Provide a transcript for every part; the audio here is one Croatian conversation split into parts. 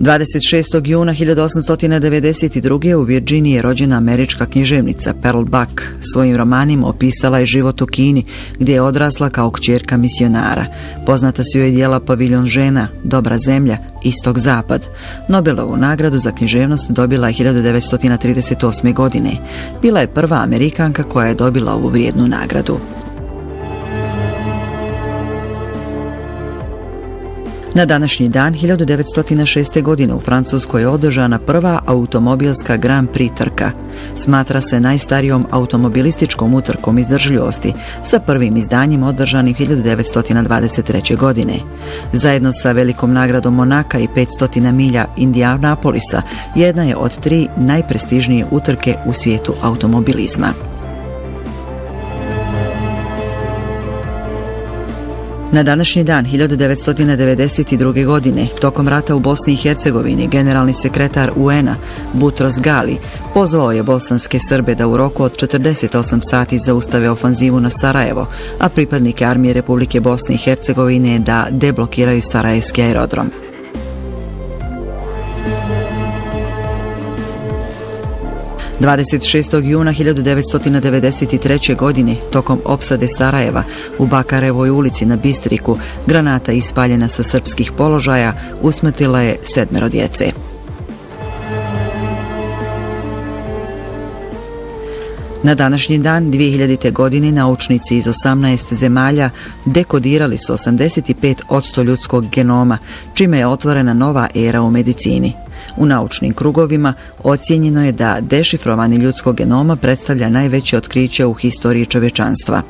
26. juna 1892. u Virginiji je rođena američka književnica Pearl Buck. Svojim romanima opisala je život u Kini, gdje je odrasla kao kćerka misionara. Poznata su joj djela Paviljon žena, Dobra zemlja, Istok-zapad. Nobelovu nagradu za književnost dobila je 1938. godine. Bila je prva Amerikanka koja je dobila ovu vrijednu nagradu. Na današnji dan 1906. godine u Francuskoj je održana prva automobilska Grand Prix trka. Smatra se najstarijom automobilističkom utrkom izdržljivosti, sa prvim izdanjem održanim 1923. godine. Zajedno sa velikom nagradom Monaka i 500 milja Indianapolisa, jedna je od 3 najprestižnije utrke u svijetu automobilizma. Na današnji dan 1992. godine, tokom rata u Bosni i Hercegovini, generalni sekretar UN-a Butros Gali pozvao je bosanske Srbe da u roku od 48 sati zaustave ofanzivu na Sarajevo, a pripadnike armije Republike Bosne i Hercegovine da deblokiraju sarajevski aerodrom. – 26. juna 1993. godine, tokom opsade Sarajeva, u Bakarevoj ulici na Bistriku, granata ispaljena sa srpskih položaja usmrtila je 7 djece. Na današnji dan 2000. godine naučnici iz 18 zemalja dekodirali su 85% ljudskog genoma, čime je otvorena nova era u medicini. U naučnim krugovima ocijenjeno je da dešifrovanje ljudskog genoma predstavlja najveće otkriće u historiji čovječanstva.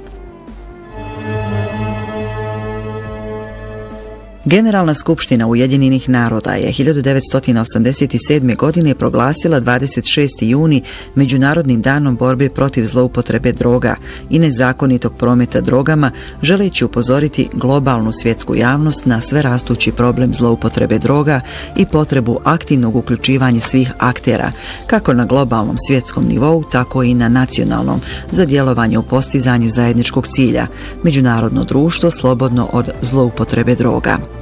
Generalna skupština Ujedinjenih naroda je 1987. godine proglasila 26. juni Međunarodnim danom borbe protiv zloupotrebe droga i nezakonitog prometa drogama, želeći upozoriti globalnu svjetsku javnost na sverastući problem zloupotrebe droga i potrebu aktivnog uključivanja svih aktera, kako na globalnom svjetskom nivou, tako i na nacionalnom, za djelovanje u postizanju zajedničkog cilja, međunarodno društvo slobodno od zloupotrebe droga.